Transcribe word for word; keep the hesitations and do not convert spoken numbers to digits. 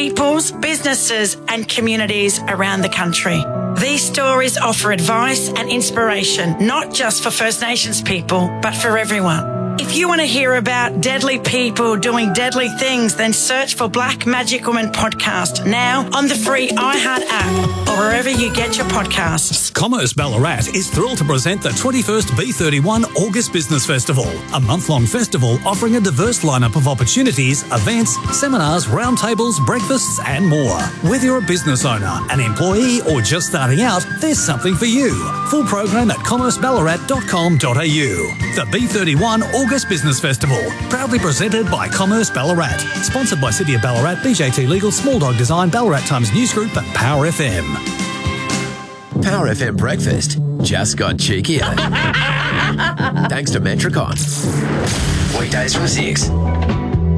peoples, businesses and communities around the country. These stories offer advice and inspiration, not just for First Nations people, but for everyone. If you want to hear about deadly people doing deadly things, then search for Black Magic Woman Podcast now on the free iHeart app or wherever you get your podcasts. Commerce Ballarat is thrilled to present the twenty-first B thirty-one August Business Festival, a month-long festival offering a diverse lineup of opportunities, events, seminars, roundtables, breakfasts and more. Whether you're a business owner, an employee or just starting out, there's something for you. Full program at commerce ballarat dot com dot a u. The B thirty-one August Business Festival, proudly presented by Commerce Ballarat. Sponsored by City of Ballarat, B J T Legal, Small Dog Design, Ballarat Times News Group and Power F M. Power F M Breakfast just got cheekier. Thanks to Metricon. Weekdays from six.